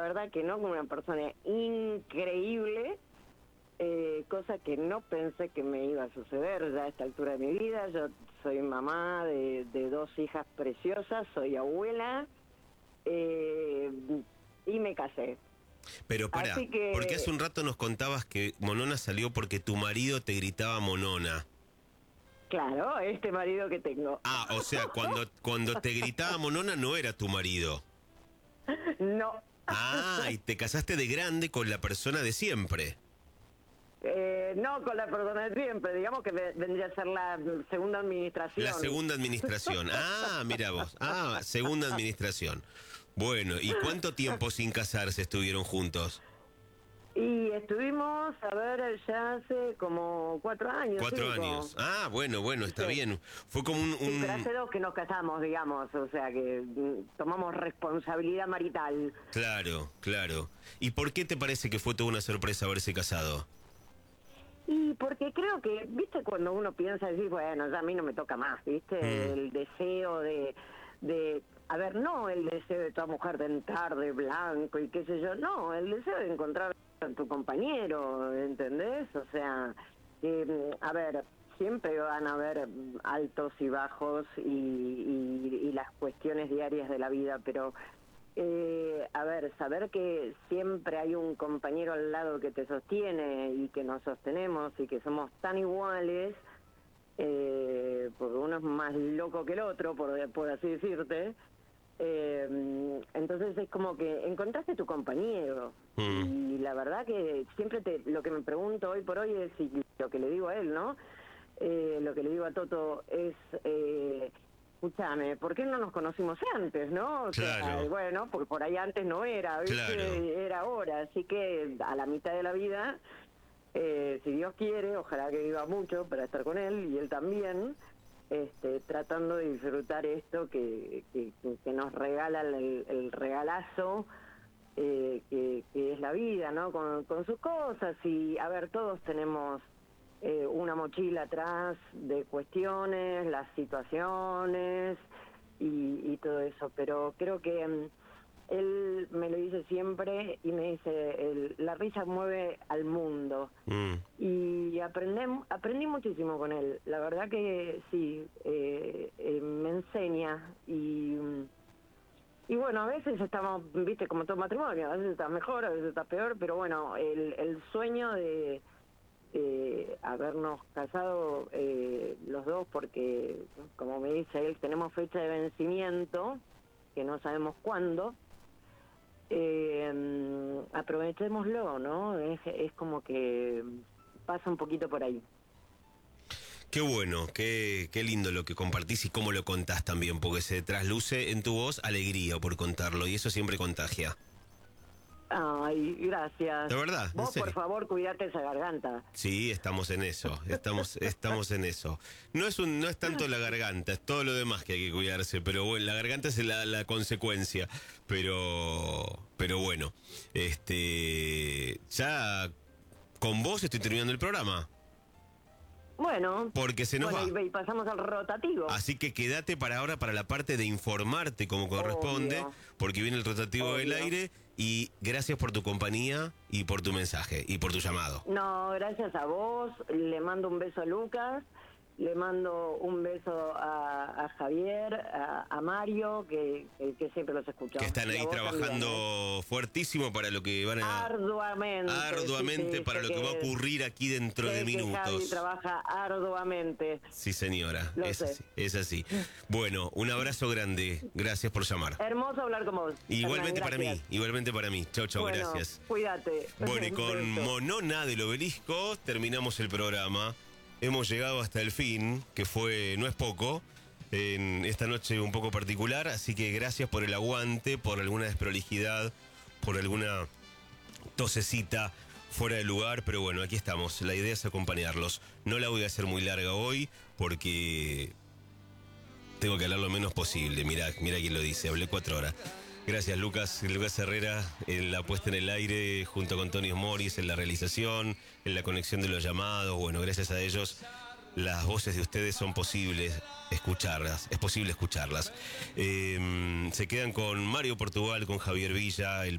verdad que no, con una persona increíble, cosa que no pensé que me iba a suceder ya a esta altura de mi vida. Yo soy mamá de 2 hijas preciosas, soy abuela, y me casé. Pero pará, porque hace un rato nos contabas que Monona salió porque tu marido te gritaba Monona. Claro, este marido que tengo. Ah, o sea, cuando te gritaba Monona no era tu marido. No. Ah, y te casaste de grande con la persona de siempre. No con la persona de siempre, digamos que vendría a ser la segunda administración. La segunda administración. Ah, mira vos. Ah, segunda administración. Bueno, ¿y cuánto tiempo sin casarse estuvieron juntos? Y estuvimos, a ver, ya hace como 4 años. 4 años. Ah, bueno, está bien. Fue como un... Sí, pero hace 2 que nos casamos, digamos, o sea que tomamos responsabilidad marital. Claro. ¿Y por qué te parece que fue toda una sorpresa haberse casado? Y porque creo que, viste, cuando uno piensa, decir, bueno, ya a mí no me toca más, viste, el deseo de, a ver, no el deseo de toda mujer de entrar de blanco y qué sé yo, no, el deseo de encontrar a tu compañero, ¿entendés? O sea, a ver, siempre van a haber altos y bajos y las cuestiones diarias de la vida, pero... a ver, saber que siempre hay un compañero al lado que te sostiene y que nos sostenemos y que somos tan iguales, porque uno es más loco que el otro, por así decirte, entonces es como que encontraste tu compañero. Y la verdad que siempre lo que me pregunto hoy por hoy es, y lo que le digo a él, ¿no? Lo que le digo a Toto es... escúchame, ¿por qué no nos conocimos antes, no? O sea, claro. Bueno, porque por ahí antes no era, ¿viste? Claro. Era ahora, así que a la mitad de la vida, si Dios quiere, ojalá que viva mucho para estar con él, y él también, tratando de disfrutar esto que nos regala el regalazo, que es la vida, ¿no? Con sus cosas, y a ver, todos tenemos... una mochila atrás de cuestiones, las situaciones y todo eso, pero creo que él me lo dice siempre y me dice, la risa mueve al mundo. Y aprendí muchísimo con él, la verdad que sí, me enseña y bueno, a veces estamos, viste, como todo matrimonio, a veces estás mejor, a veces estás peor, pero bueno, el sueño de habernos casado los dos, porque como me dice él, tenemos fecha de vencimiento que no sabemos cuándo, aprovechémoslo, ¿no? Es como que pasa un poquito por ahí. Qué bueno, qué lindo lo que compartís y cómo lo contás también, porque se trasluce en tu voz alegría por contarlo y eso siempre contagia. Ay, gracias. De verdad. Vos, por favor, cuidate esa garganta. Sí, estamos en eso. Estamos en eso. No es tanto la garganta, es todo lo demás que hay que cuidarse, pero bueno, la garganta es la consecuencia. Pero bueno, ya con vos estoy terminando el programa. Bueno, porque se nos va. Y pasamos al rotativo. Así que quédate para ahora para la parte de informarte como corresponde, obvio, porque viene el rotativo del aire. Y gracias por tu compañía y por tu mensaje y por tu llamado. No, gracias a vos. Le mando un beso a Lucas. Le mando un beso a Javier, a Mario, que siempre los escuchamos. Que están ahí trabajando también, fuertísimo para lo que van a... Arduamente sí, para lo que va a ocurrir aquí dentro de minutos. Javi trabaja arduamente. Sí, señora, es así. Bueno, un abrazo grande. Gracias por llamar. Hermoso hablar con vos. Igualmente para mí. Chau, bueno, gracias. Cuídate. Bueno, y con Monona del Obelisco terminamos el programa. Hemos llegado hasta el fin, que no es poco, en esta noche un poco particular, así que gracias por el aguante, por alguna desprolijidad, por alguna tosecita fuera de lugar, pero bueno, aquí estamos, la idea es acompañarlos. No la voy a hacer muy larga hoy, porque tengo que hablar lo menos posible, mira quién lo dice, hablé 4 horas. Gracias Lucas Herrera en la puesta en el aire junto con Tony Morris en la realización, en la conexión de los llamados. Bueno, gracias a ellos las voces de ustedes son posibles escucharlas, es posible escucharlas. Se quedan con Mario Portugal, con Javier Villa, el